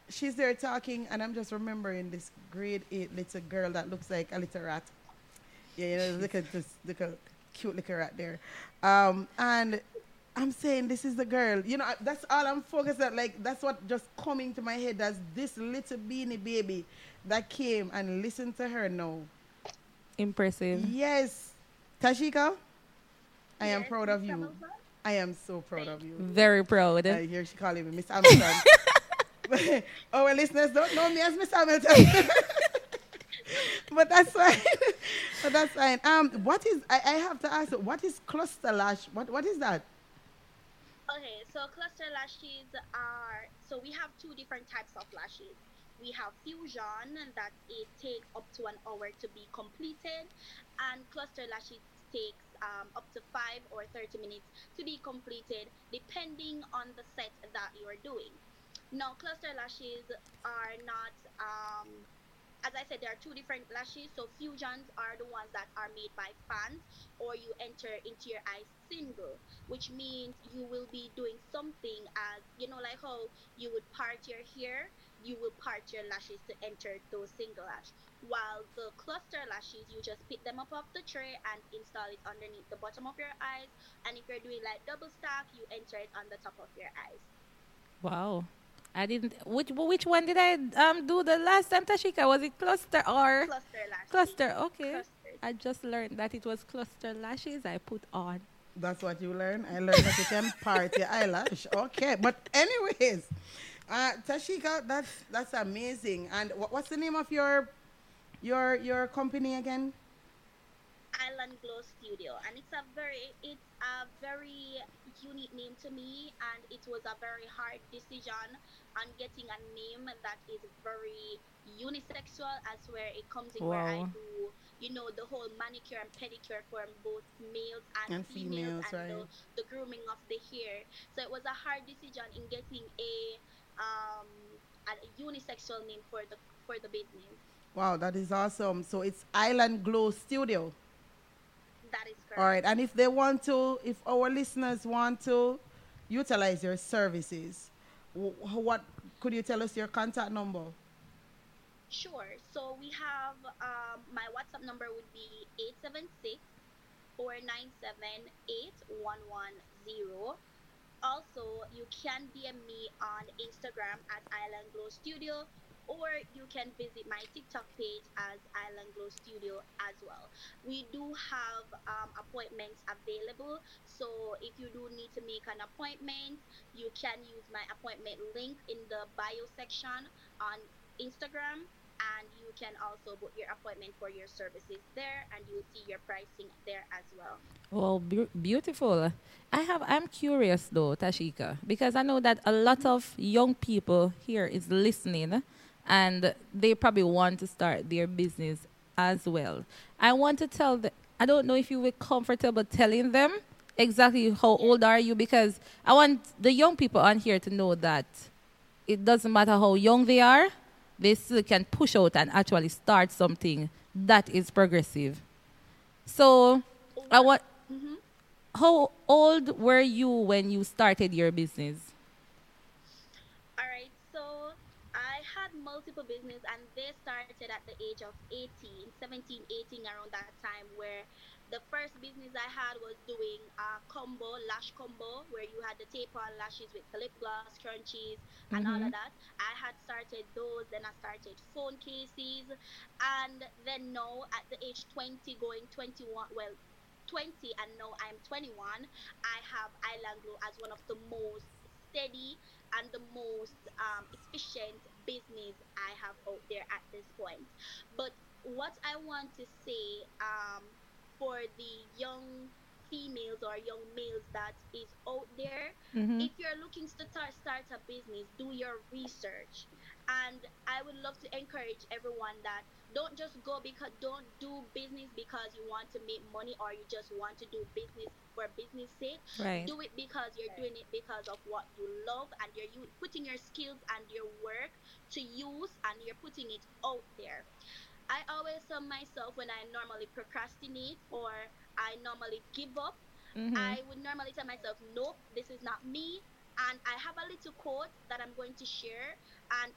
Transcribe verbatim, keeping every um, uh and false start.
she's there talking, and I'm just remembering this grade eight little girl that looks like a little rat. Yeah, you know, look at this, look at cute little rat there. Um, and I'm saying this is the girl. You know, that's all I'm focused on. Like that's what just coming to my head. That's this little beanie baby that came and listened to her now. Impressive. Yes, Tashika, I am Yes, proud Miss of you. Hamilton. I am so proud Thank of you. you. Very proud. I hear she calling me Miss Hamilton. Our listeners don't know me as Miss Hamilton. But that's fine. But that's fine. Um, what is I, I have to ask? What is cluster lash? What what is that? Okay, so cluster lashes are so we have two different types of lashes. We have fusion that it takes up to an hour to be completed, and cluster lashes takes um, up to five or thirty minutes to be completed, depending on the set that you're doing. Now, cluster lashes are not um, as I said, there are two different lashes. So fusions are the ones that are made by fans, or you enter into your eyes single, which means you will be doing something as you know, like how you would part your hair, you will part your lashes to enter those single lash. While the cluster lashes, you just pick them up off the tray and install it underneath the bottom of your eyes. And if you're doing like double stack, you enter it on the top of your eyes. Wow. I didn't. Which which one did I um do the last time, Tashika? Was it cluster or Cluster lashes. cluster? Okay. Clusters. I just learned that it was cluster lashes I put on. That's what you learn. I learned that you can part your eyelash. Okay, but anyways, uh, Tashika, that's that's amazing. And what, what's the name of your your your company again? Island Glow Studio, and it's a very it's a very unique name to me, and it was a very hard decision on getting a name that is very unisexual, as where it comes in where I Wow. do you know the whole manicure and pedicure for both males and And females, females, and right? the the grooming of the hair. So it was a hard decision in getting a um a unisexual name for the for the business. Wow, that is awesome. So it's Island Glow Studio. That is All right. correct. And if they want to, if our listeners want to utilize your services, wh- what could you tell us your contact number? Sure. So we have um, my WhatsApp number would be eight seven six four nine seven eight one one zero. Also, you can D M me on Instagram at Island Glow Studio, or you can visit my TikTok page as Island Glow Studio as well. We do have um, appointments available, so if you do need to make an appointment, you can use my appointment link in the bio section on Instagram. And you can also book your appointment for your services there, and you'll see your pricing there as well. Well, beau- beautiful. I have. I'm curious though, Tashika, because I know that a lot Mhm. of young people here is listening, and they probably want to start their business as well. I want to tell them. I don't know if you were comfortable telling them exactly how Yes. old are you, because I want the young people on here to know that it doesn't matter how young they are, they still can push out and actually start something that is progressive. So, I What? want Mhm. how old were you when you started your business? All right, so I had multiple business and they started at the age of eighteen, seventeen, eighteen, around that time, where the first business I had was doing a combo, lash combo, where you had the tape on lashes with lip gloss, crunchies, and all of Mm-hmm. that. I had started those, then I started phone cases, and then now at the age twenty, going twenty-one, well, twenty, and now I'm twenty-one, I have Island Glow as one of the most steady and the most um, efficient business I have out there at this point. But what I want to say um, for the young females or young males that is out there, Mm-hmm. if you're looking to start, start a business, do your research. And I would love to encourage everyone that don't just go because don't do business because you want to make money or you just want to do business for business sake. Right. Do it because you're doing it because of what you love, and you're you putting your skills and your work to use, and you're putting it out there. I always tell myself when I normally procrastinate or I normally give up, Mm-hmm. I would normally tell myself, nope, this is not me. And I have a little quote that I'm going to share. And